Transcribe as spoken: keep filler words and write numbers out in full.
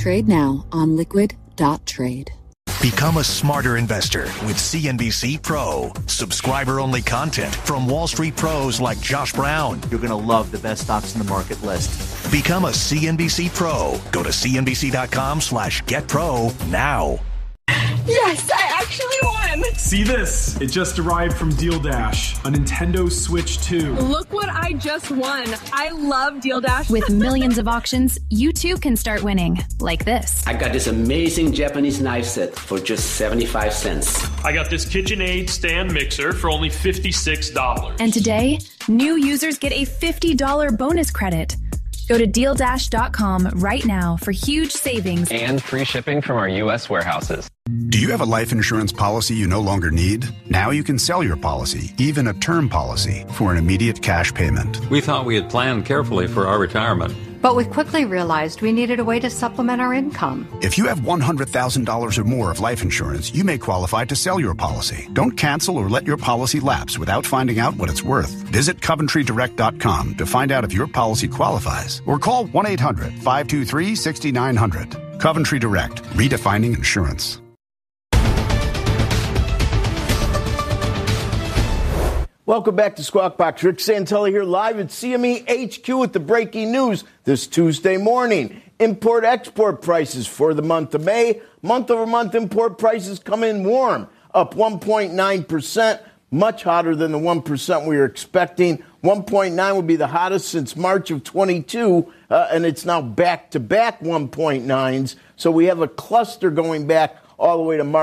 Trade now on liquid dot trade. Become a smarter investor with C N B C Pro. Subscriber-only content from Wall Street pros like Josh Brown. You're going to love the best stocks in the market list. Become a C N B C Pro. Go to C N B C dot com slash get pro now. Yes, I actually won! See this? It just arrived from Deal Dash, a Nintendo Switch two. Look what I just won. I love Deal Dash. With millions of auctions, you too can start winning, like this. I got this amazing Japanese knife set for just seventy-five cents. I got this KitchenAid stand mixer for only fifty-six dollars. And today, new users get a fifty dollars bonus credit. Go to deal dash dot com right now for huge savings and free shipping from our U S warehouses. Do you have a life insurance policy you no longer need? Now you can sell your policy, even a term policy, for an immediate cash payment. We thought we had planned carefully for our retirement, but we quickly realized we needed a way to supplement our income. If you have one hundred thousand dollars or more of life insurance, you may qualify to sell your policy. Don't cancel or let your policy lapse without finding out what it's worth. Visit coventry direct dot com to find out if your policy qualifies, or call one eight hundred five two three six nine zero zero. Coventry Direct, redefining insurance. Welcome back to Squawk Box. Rick Santelli here live at C M E H Q with the breaking news this Tuesday morning. Import-export prices for the month of May. Month-over-month import prices come in warm, up one point nine percent, much hotter than the one percent we were expecting. one point nine would be the hottest since March of twenty-two, uh, and it's now back-to-back one point nines. So we have a cluster going back all the way to March.